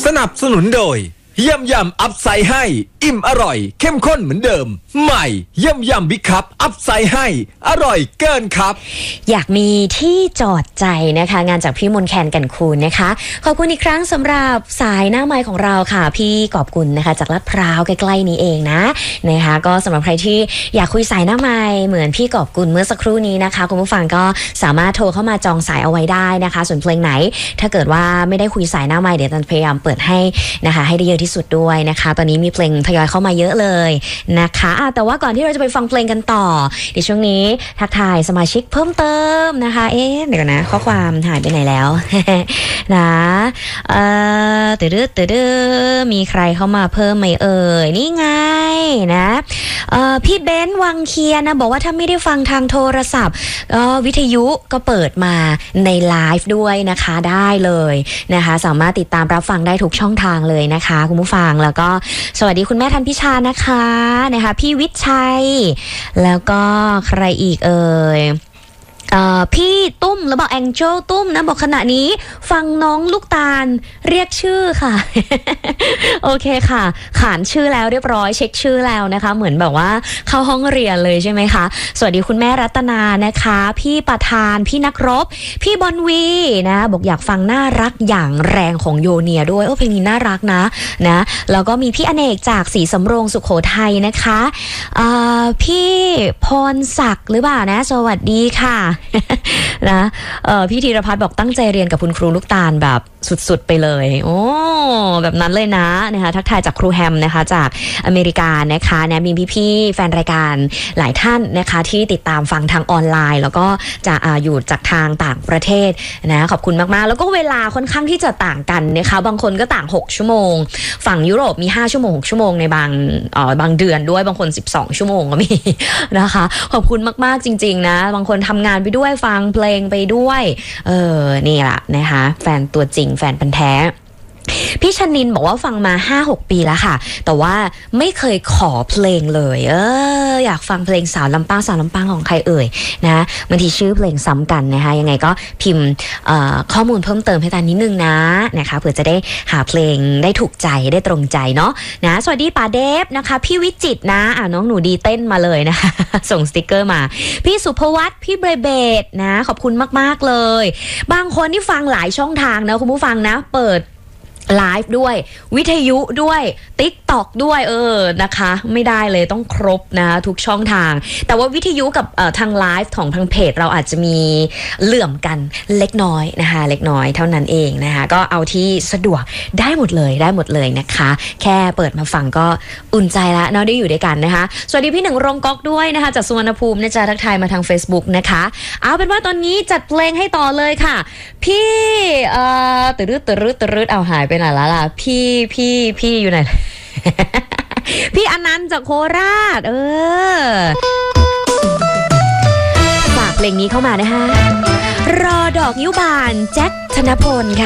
สนับสนุนโดยยำอัพไซด์ให้อิ่มอร่อยเข้มข้นเหมือนเดิมใหม่ยำบิ๊กคัพอัพไซด์ให้อร่อยเกินครับอยากมีที่จอดใจนะคะงานจากพี่มนแคนกันคูณนะคะขอบคุณอีกครั้งสำหรับสายหน้าไมค์ของเราค่ะพี่กอบกุลนะคะจากลาดพร้าวใกล้ๆนี้เองนะคะก็สำหรับใครที่อยากคุยสายหน้าไมค์เหมือนพี่กอบกุลเมื่อสักครู่นี้นะคะคุณผู้ฟังก็สามารถโทรเข้ามาจองสายเอาไว้ได้นะคะส่วนเพลงไหนถ้าเกิดว่าไม่ได้คุยสายหน้าไมค์เดี๋ยวจะพยายามเปิดให้นะคะให้ได้เยอะที่สุดด้วยนะคะตอนนี้มีเพลงทยอยเข้ามาเยอะเลยนะคะแต่ว่าก่อนที่เราจะไปฟังเพลงกันต่อเดี๋ยวช่วงนี้ทักทายสมาชิกเพิ่มเติมนะคะเดี๋ยวนะข้อความหายไปไหนแล้ว นะมีใครเข้ามาเพิ่มไหมนี่ไงนะพี่เบนซ์วังเคียนนะบอกว่าถ้าไม่ได้ฟังทางโทรศัพท์วิทยุก็เปิดมาในไลฟ์ด้วยนะคะได้เลยนะคะสามารถติดตามรับฟังได้ทุกช่องทางเลยนะคะคุณผู้ฟังแล้วก็สวัสดีคุณแม่ทันพิชานะคะพี่วิชัยแล้วก็ใครอีกพี่ตุ้มแล้วบอกแองเจิลตุ้มนะบอกขณะนี้ฟังน้องลูกตาลเรียกชื่อค่ะ โอเคค่ะขานชื่อแล้วเรียบร้อยเช็คชื่อแล้วนะคะเหมือนแบบว่าเข้าห้องเรียนเลยใช่ไหมคะสวัสดีคุณแม่รัตนานะคะพี่ประธานพี่นักรบพี่บอนวีนะบอกอยากฟังน่ารักอย่างแรงของโยเนียด้วยเพลงนี้น่ารักนะแล้วก็มีพี่อเนกจากศรีสำโรงสุโขทัยนะคะพี่พรศักดิ์หรือเปล่านะสวัสดีค่ะนะพี่ธีรพัฒน์บอกตั้งใจเรียนกับคุณครูลูกตาลแบบสุดๆไปเลยโอ้แบบนั้นเลยนะคะทักทายจากครูแฮมนะคะจากอเมริกานะคะมีพี่ๆแฟนรายการหลายท่านนะคะที่ติดตามฟังทางออนไลน์แล้วก็จะอยู่จากทางต่างประเทศนะขอบคุณมากๆแล้วก็เวลาค่อนข้างที่จะต่างกันนะคะบางคนก็ต่าง6ชั่วโมงฝั่งยุโรปมี5ชั่วโมง6ชั่วโมงในบางเดือนด้วยบางคน12ชั่วโมงก็มีนะคะขอบคุณมากๆจริงๆนะบางคนทำงานไปด้วยฟังเพลงไปด้วยนี่แหละนะคะแฟนตัวจริงแฟนพันธุ์แท้พี่ชนินบอกว่าฟังมา 5-6 ปีแล้วค่ะแต่ว่าไม่เคยขอเพลงเลยอยากฟังเพลงสาวลำปางของใครนะบางทีชื่อเพลงซ้ำกันนะคะยังไงก็พิมพ์ข้อมูลเพิ่มเติมให้ตานิดนึงนะคะเผื่อจะได้หาเพลงได้ถูกใจได้ตรงใจเนาะนะสวัสดีป๋าเดฟนะคะพี่วิจิตรนะน้องหนูดีเต้นมาเลยนะคะส่งสติกเกอร์มาพี่สุภวัฒน์พี่เบเบตนะขอบคุณมากๆเลยบางคนที่ฟังหลายช่องทางนะคุณผู้ฟังนะเปิดไลฟ์ด้วยวิทยุด้วย TikTok ด้วยนะคะไม่ได้เลยต้องครบนะทุกช่องทางแต่ว่าวิทยุกับทางไลฟ์ของทางเพจเราอาจจะมีเหลื่อมกันเล็กน้อยนะคะเล็กน้อยเท่านั้นเองนะคะก็เอาที่สะดวกได้หมดเลยนะคะแค่เปิดมาฟังก็อุ่นใจแล้วเนาะได้อยู่ด้วยกันนะคะสวัสดีพี่หนึ่งรงก๊อกด้วยนะคะจากสุวรรณภูมินะจ๊ะทักทายมาทาง Facebook นะคะเอาเป็นว่าตอนนี้จัดเพลงให้ต่อเลยค่ะพี่ตืดเอาหายไปไหนแล้วล่ะพี่อยู่ไหน พี่อนันต์จากโคราชฝากเพลงนี้เข้ามานะคะรอดอกยิ้วบานแจ็คธนพลค่ะ